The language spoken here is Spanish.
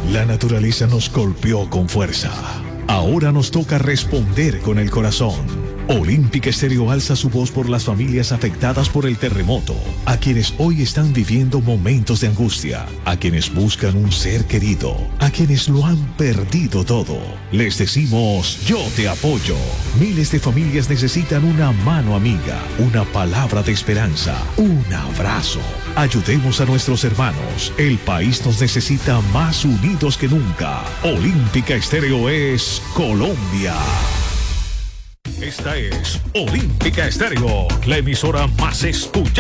La naturaleza nos golpeó con fuerza. Ahora nos toca responder con el corazón. Olímpica Estéreo alza su voz por las familias afectadas por el terremoto, a quienes hoy están viviendo momentos de angustia, a quienes buscan un ser querido, a quienes lo han perdido todo. Les decimos, yo te apoyo. Miles de familias necesitan una mano amiga, una palabra de esperanza, un abrazo. Ayudemos a nuestros hermanos. El país nos necesita más unidos que nunca. Olímpica Estéreo es Colombia. Esta es Olímpica Estéreo, la emisora más escuchada.